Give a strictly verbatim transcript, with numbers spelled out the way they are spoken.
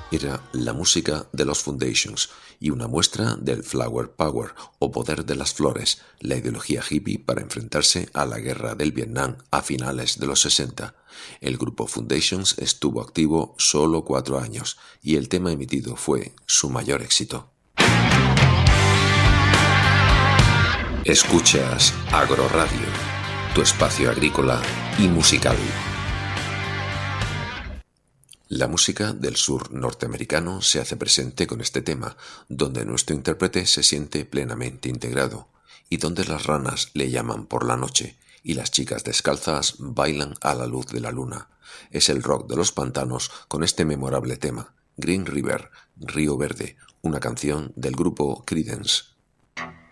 Era la música de los Foundations y una muestra del Flower Power o poder de las flores, la ideología hippie para enfrentarse a la guerra del Vietnam a finales de los sesenta. El grupo Foundations estuvo activo solo cuatro años y el tema emitido fue su mayor éxito. Escuchas Agroradio, tu espacio agrícola y musical. La música del sur norteamericano se hace presente con este tema, donde nuestro intérprete se siente plenamente integrado, y donde las ranas le llaman por la noche, y las chicas descalzas bailan a la luz de la luna. Es el rock de los pantanos con este memorable tema, Green River, Río Verde, una canción del grupo Creedence.